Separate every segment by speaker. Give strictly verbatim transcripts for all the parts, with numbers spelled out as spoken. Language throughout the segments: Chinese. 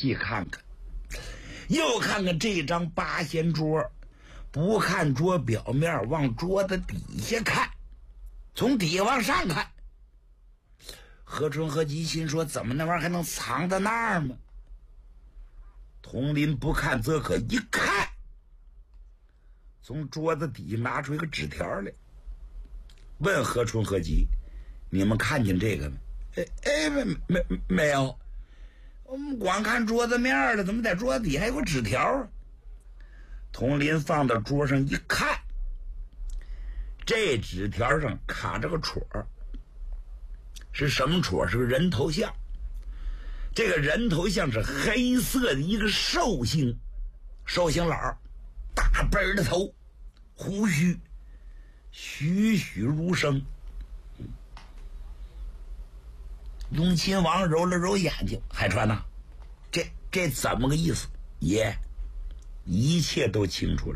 Speaker 1: 细看看，又看看这张八仙桌，不看桌表面，往桌子底下看，从底下往上看。何春和吉心说：怎么那玩意儿还能藏在那儿吗？佟林不看则可，一看，从桌子底下拿出一个纸条来，问何春和吉：你们看见这个没？哎哎，没没没有，我们光看桌子面了，怎么在桌子底还有个纸条？佟林放到桌上一看，这纸条上卡着个戳，是什么戳？是个人头像。这个人头像是黑色的一个寿星，寿星老，大背的头，胡须栩栩如生。雍亲王揉了揉眼睛：海川呐、啊，这这怎么个意思？爷，一切都清楚了。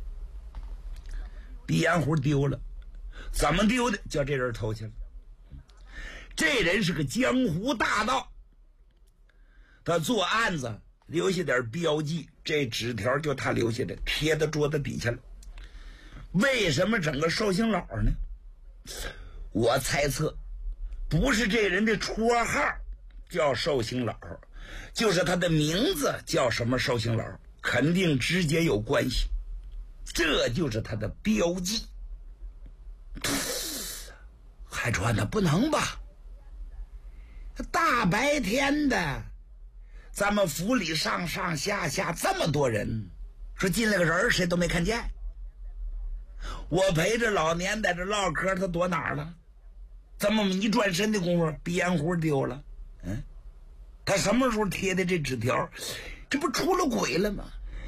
Speaker 1: 鼻烟壶丢了，怎么丢的？叫这人偷去了。这人是个江湖大盗，他做案子留下点标记，这纸条就他留下的，贴在桌子底下了。为什么整个寿星老呢？我猜测不是这人的绰号叫寿星老，就是他的名字叫什么寿星老，肯定直接有关系，这就是他的标记。海川的不能吧？大白天的，咱们府里上上下下这么多人，说进来个人谁都没看见。我陪着老年在这唠嗑，他躲哪儿了？怎么一转身的功夫，鼻烟壶丢了？嗯，他什么时候贴的这纸条？这不出了鬼了吗？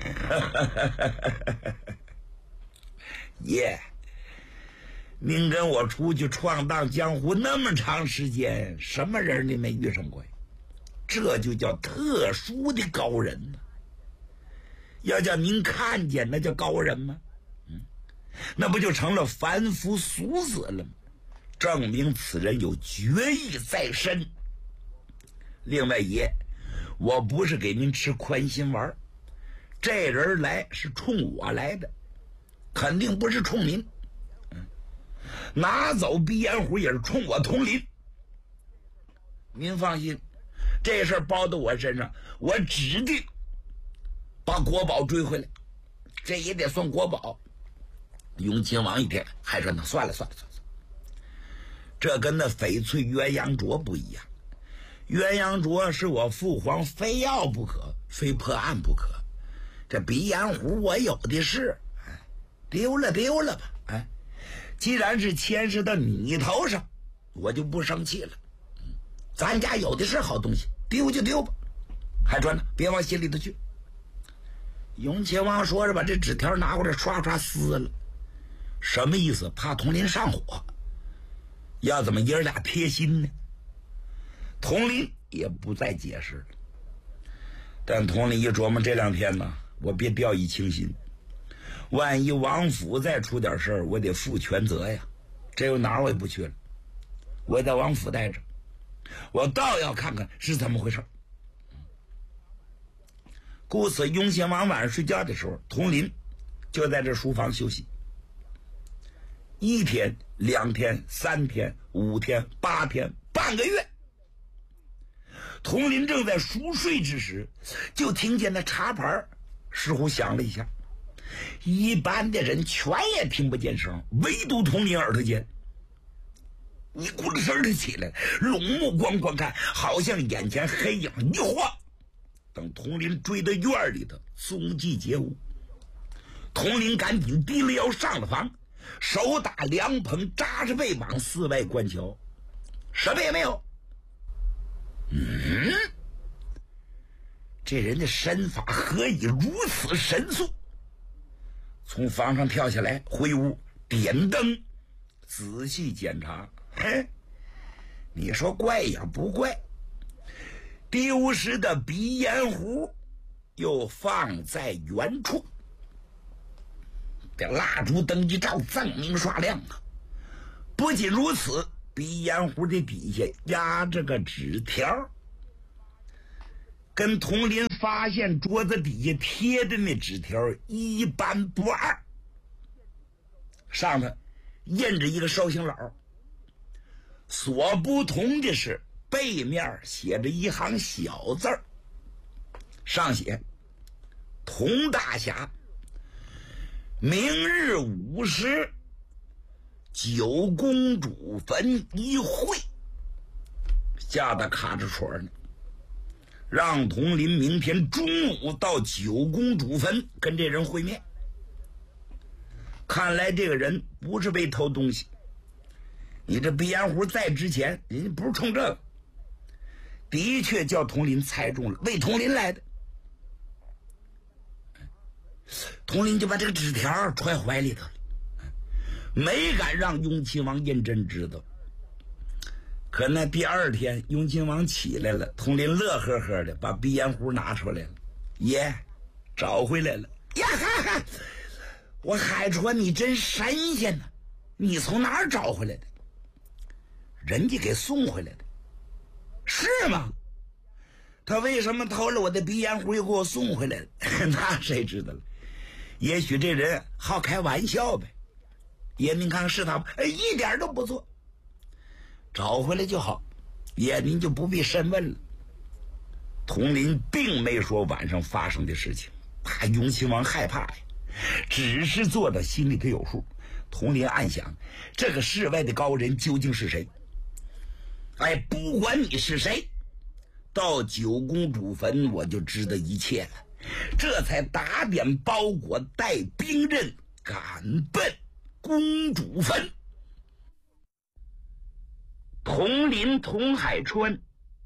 Speaker 1: 爷，您跟我出去闯荡江湖那么长时间，什么人你没遇上过呀？这就叫特殊的高人呢。要叫您看见，那叫高人吗？嗯，那不就成了凡夫俗子了吗？证明此人有绝艺在身。另外爷，我不是给您吃宽心丸，这人来是冲我来的，肯定不是冲您。嗯，拿走鼻烟壶也是冲我佟林。您放心，这事儿包到我身上，我指定把国宝追回来，这也得算国宝。雍亲王一听还说：那算了算了算了，这跟那翡翠鸳鸯镯不一样。鸳鸯镯是我父皇非要不可，非破案不可。这鼻烟壶我有的是，哎，丢了丢了吧。哎，既然是牵涉到你头上，我就不生气了。嗯，咱家有的是好东西，丢就丢吧。海川呢，别往心里头去。雍亲王说着，把这纸条拿过来，刷刷撕了。什么意思？怕佟林上火，要怎么爷儿俩贴心呢？佟林也不再解释了。但佟林一琢磨，这两天呢，我别掉以轻心，万一王府再出点事儿，我得负全责呀。这又哪儿我也不去了，我在王府待着，我倒要看看是怎么回事。故此，雍亲王晚上睡觉的时候，佟林就在这书房休息。一天、两天、三天、五天、八天、半个月，佟林正在熟睡之时，就听见那茶盘似乎响了一下。一般的人全也听不见声，唯独佟林耳朵尖，一咕噜声的起来，拢目光观看，好像眼前黑影一晃。等佟林追到院里头，踪迹皆无。佟林赶紧低了腰上了房，手打凉棚，扎着背往四外观瞧，什么也没有。嗯，这人的身法何以如此神速？从房上跳下来，回屋点灯，仔细检查。嘿，你说怪也不怪，丢失的鼻烟壶又放在原处。这蜡烛灯一照，锃明刷亮啊！不仅如此，鼻烟壶的底下压着个纸条，跟佟林发现桌子底下贴的那纸条一般不二，上头印着一个寿星佬，所不同的是背面写着一行小字儿，上写童大侠明日午时九公主坟一会，吓得卡着戳呢，让佟林明天中午到九公主坟跟这人会面。看来这个人不是为偷东西，你这鼻烟壶再值钱，人家不是冲这个，的确叫佟林猜中了，为佟林来的。佟林就把这个纸条揣怀里头了，没敢让雍亲王胤禛知道。可那第二天雍亲王起来了，佟林乐呵呵的把鼻烟壶拿出来了，爷找回来了呀！哈哈，我海川你真神仙呢，你从哪儿找回来的？人家给送回来的。是吗？他为什么偷了我的鼻烟壶又给我送回来了？那谁知道了，也许这人好开玩笑呗。爷您看是他吗？哎，一点都不错，找回来就好，爷您就不必深问了。佟林并没说晚上发生的事情，怕雍亲王害怕呀，只是做到心里头有数。佟林暗想，这个世外的高人究竟是谁？哎，不管你是谁，到九公主坟我就知道一切了，这才打点包裹，带兵刃赶奔公主坟。佟林、佟海川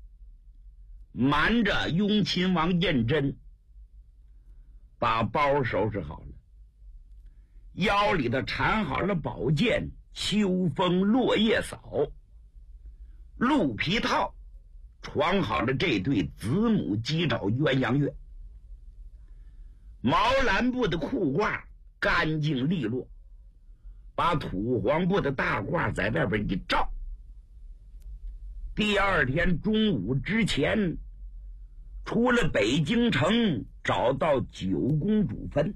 Speaker 1: 瞒着雍亲王胤禛，把包收拾好了，腰里头缠好了宝剑、秋风落叶扫、鹿皮套，穿好了这对子母鸡爪鸳鸯月，毛蓝布的裤褂干净利落，把土黄布的大褂在外边一罩。第二天中午之前，出了北京城，找到九公主坟。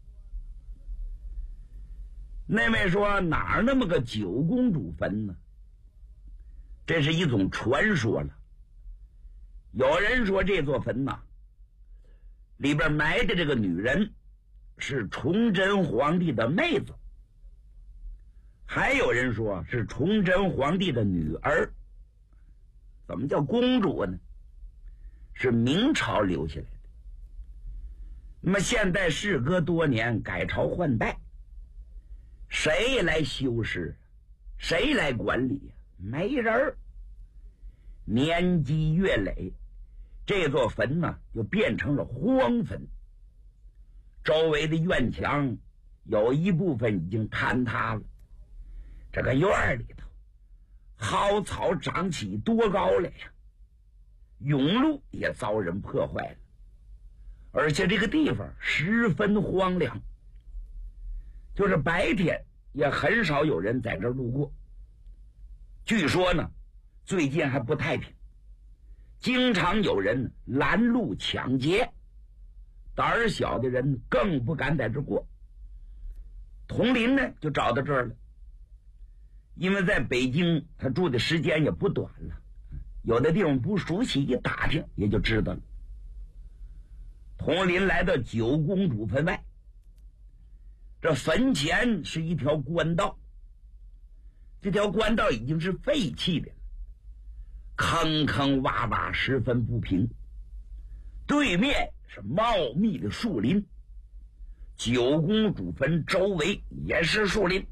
Speaker 1: 那位说哪儿那么个九公主坟呢？这是一种传说了。有人说这座坟呐，里边埋的这个女人是崇祯皇帝的妹子，还有人说是崇祯皇帝的女儿。怎么叫公主呢？是明朝留下来的。那么现在事隔多年，改朝换代，谁来修饰，谁来管理呀？没人儿。年积月累，这座坟呢就变成了荒坟，周围的院墙有一部分已经坍塌了，这个院里头蒿草长起多高来呀，甬路也遭人破坏了，而且这个地方十分荒凉，就是白天也很少有人在这儿路过。据说呢最近还不太平，经常有人拦路抢劫，胆儿小的人更不敢在这儿过。佟林呢就找到这儿了，因为在北京他住的时间也不短了，有的地方不熟悉，一打听也就知道了。佟林来到九公主坟外，这坟前是一条官道，这条官道已经是废弃的了，坑坑洼洼，十分不平，对面是茂密的树林，九公主坟周围也是树林。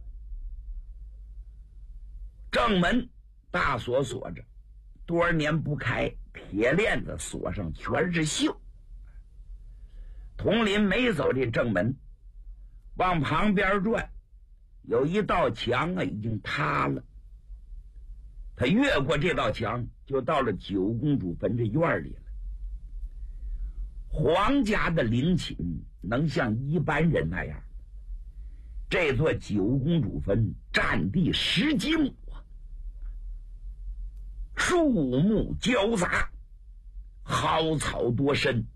Speaker 1: 正门大锁锁着，多年不开，铁链子锁上全是锈。佟林没走这正门，往旁边转，有一道墙啊已经塌了，他越过这道墙就到了九公主坟这院里了。皇家的陵寝能像一般人那样，这座九公主坟占地十几亩啊，树木交杂，蒿草多深，